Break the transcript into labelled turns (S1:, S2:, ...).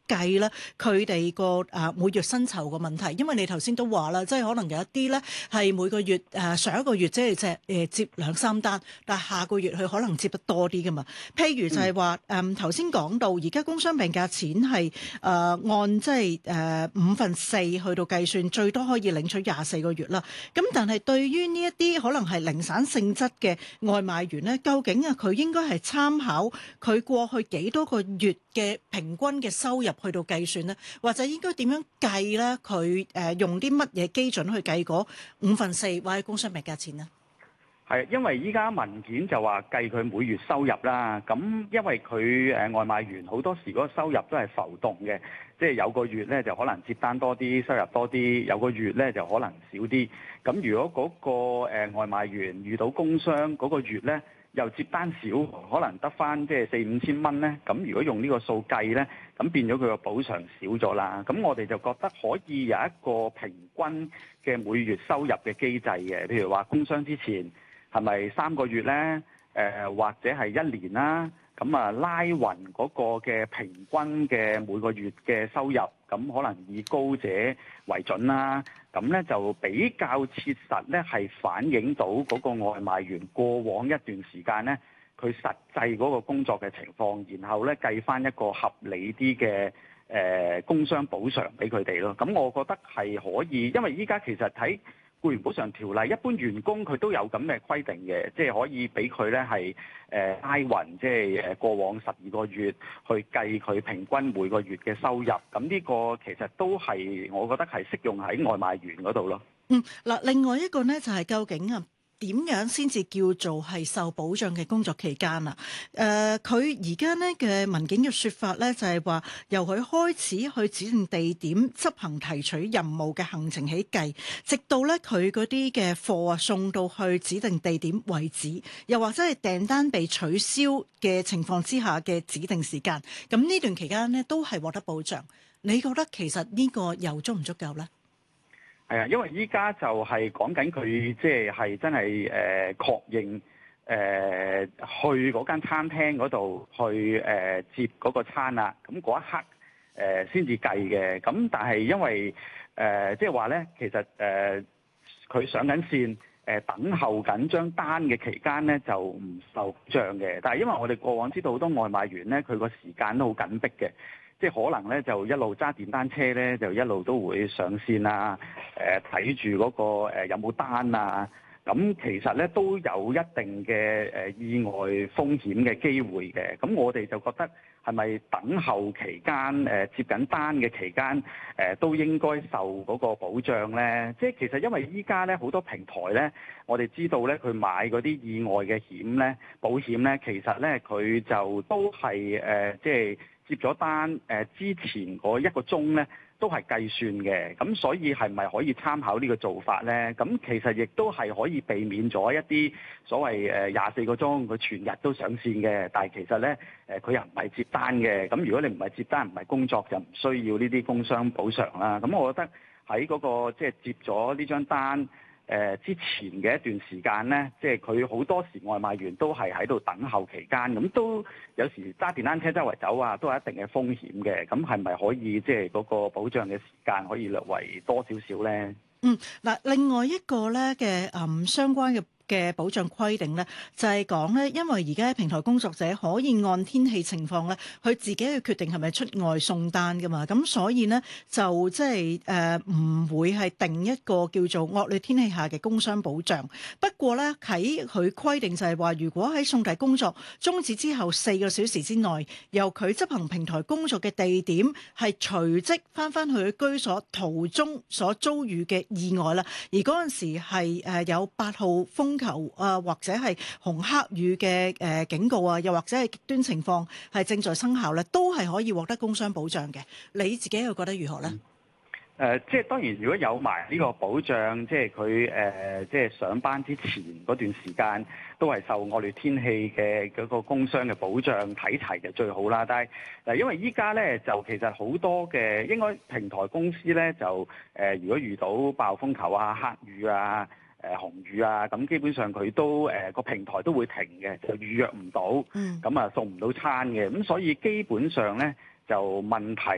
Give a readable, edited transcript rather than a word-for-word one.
S1: 計咧佢哋個每月薪酬嘅問題？因為你頭先都話啦，即係可能有一啲咧係每個月上一個月即係接2-3單，但係下個月佢可能接得多啲噶嘛。譬如就係話頭先講到，而家工傷病假錢係按即係4/5去到計算，最多可以領取24個月啦。咁但係對於呢一啲可能係零散性質嘅外賣員咧，究竟佢應該係參考佢過去幾多個月嘅平均嘅收入去到計算咧，或者應該點樣計咧？佢用啲乜嘢基準去計嗰4/5或者工傷病假錢咧？
S2: 係，因為依家文件就話計佢每月收入啦。咁因為佢外賣員好多時嗰個收入都係浮動嘅，即係有個月咧就可能接單多啲，收入多啲；有個月咧就可能少啲。咁如果嗰個外賣員遇到工傷嗰個月咧，又接單少，可能得返即係4-5千蚊咧。咁如果用呢個數計咧，咁變咗佢個補償少咗啦。咁我哋就覺得可以有一個平均嘅每月收入嘅機制嘅，譬如話工傷之前係咪3個月咧？或者係1年啦。咁拉勻嗰個嘅平均嘅每個月嘅收入，咁可能以高者為準啦。咁咧就比較切實咧，係反映到嗰個外賣員過往一段時間咧，佢實際嗰個工作嘅情況，然後咧計翻一個合理啲嘅工傷補償俾佢哋咯。咁我覺得係可以，因為依家其實睇僱員補償條例，一般員工佢都有咁嘅規定嘅，即係可以俾佢咧係拉勻，即係過往12個月去計佢平均每個月嘅收入。咁呢個其實都係我覺得係適用喺外賣員嗰度咯。
S1: 嗱，另外一個咧就係究竟點樣先至叫做係受保障嘅工作期間啊？佢而家呢嘅文件嘅說法咧，就係話由佢開始去指定地點執行提取任務嘅行程起計，直到咧佢嗰啲嘅貨送到去指定地點為止，又或者係訂單被取消嘅情況之下嘅指定時間。咁呢段期間呢，都係獲得保障。你覺得其實呢個又足唔足夠呢？
S2: 係啊，因為依家就係講緊佢即係真係確認去嗰間餐廳嗰度去接嗰個餐啦，咁嗰一刻先至計嘅。咁但係因為即係話咧，其實佢上緊線等候緊張單嘅期間咧就唔受保障嘅。但係因為我哋過往知道好多外賣員咧，佢個時間都好緊迫嘅。即係可能咧，就一路揸電單車咧，就一路都會上線啊，睇住嗰個有冇單啊。咁其實咧都有一定嘅意外風險嘅機會嘅。咁我哋就覺得係咪等候期間接緊單嘅期間都應該受嗰個保障咧？即係其實因為依家咧好多平台咧，我哋知道咧佢買嗰啲意外嘅險咧、保險咧，其實咧佢就都係即係接咗單之前嗰1個鐘咧，都係計算嘅。咁所以係咪可以參考呢個做法咧？咁其實亦都係可以避免咗一啲所謂24個鐘佢全日都上線嘅，但係其實咧佢又唔係接單嘅。咁如果你唔係接單唔係工作，就唔需要呢啲工傷補償啦。咁我覺得喺嗰個即係接咗呢張單之前嘅一段時間咧，即係佢好多時外賣員都係喺度等候期間，咁都有時揸電單車周圍走啊，都有一定嘅風險嘅。咁係咪可以即係嗰個保障嘅時間可以略為多少少咧？
S1: 嗱，另外一個咧嘅相關嘅保障規定咧，就係講咧，因為而家平台工作者可以按天氣情況咧，佢自己去決定係咪出外送單噶嘛，咁所以呢，就即係唔會係定一個叫做惡劣天氣下嘅工傷保障。不過咧喺佢規定就係話，如果喺送遞工作終止之後4個小時之內，由佢執行平台工作嘅地點係隨即翻去居所途中所遭遇嘅意外啦，而嗰陣時係有8號風球啊，或者係紅黑雨嘅警告啊，又或者係極端情況係正在生效咧，都係可以獲得工傷保障嘅。你自己又覺得如何咧？
S2: 即係當然，如果有埋呢個保障，即係佢即係上班之前嗰段時間都係受惡劣天氣嘅嗰個工傷嘅保障睇齊就最好啦。但係嗱，因為依家咧就其實好多嘅應該平台公司咧就如果遇到暴風球啊、黑雨啊、紅雨啊，咁基本上佢都個平台都會停嘅，就預約唔到，咁送唔到餐嘅，咁所以基本上咧就問題